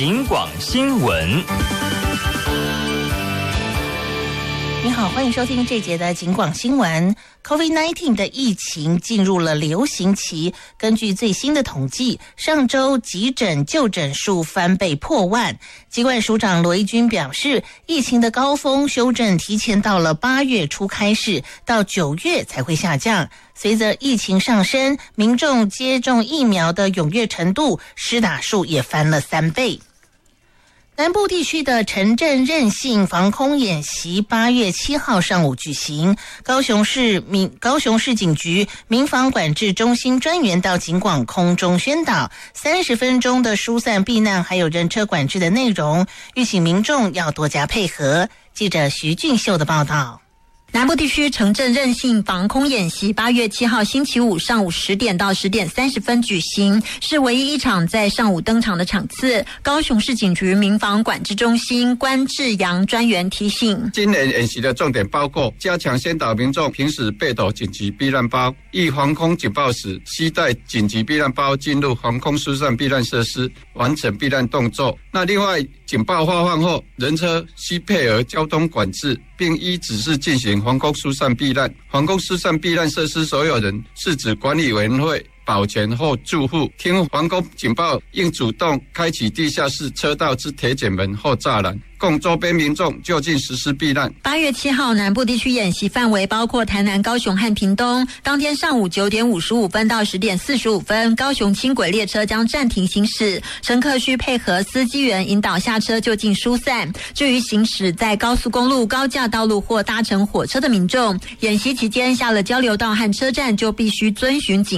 警广新闻。 你好，欢迎收听这节的警广新闻。COVID-19 的疫情进入了流行期，根据最新的统计，上周急诊就诊数翻倍破万。疾管署长罗一军表示，疫情的高峰修正提前到了8月初开始，到9月才会下降。随着疫情上升，民众接种疫苗的踊跃程度，施打数也翻了3倍。南部地区的城镇韧性防空演习8月7号上午举行，高雄市警局民防管制中心专员到警广空中宣导30分钟的疏散避难还有人车管制的内容，预请民众要多加配合。记者徐俊秀的报道。 南部地区城镇韧性防空演习8月7号星期五上午10点到10点30分举行，是唯一一场在上午登场的场次。高雄市警局民防管制中心关志阳专员提醒， 今年演习的重点包括加强先导民众平时备妥紧急避难包，遇防空警报时携带紧急避难包进入防空疏散避难设施，完成避难动作。那另外警报发放后，人车需配合交通管制，并依指示进行防空疏散避难。防空疏散避难设施所有人是指管理委员会、保全或住户，听防空警报应主动开启地下室车道之铁卷门或栅栏，供周边民众就近实施避难。 8月7号南部地区演习范围包括台南、高雄和屏东。当天上午9点55分到10点45分，高雄轻轨列车将暂停行驶，乘客需配合司机员引导下车就近疏散。至于行驶在高速公路、高架道路或搭乘火车的民众，演习期间下了交流道和车站就必须遵循警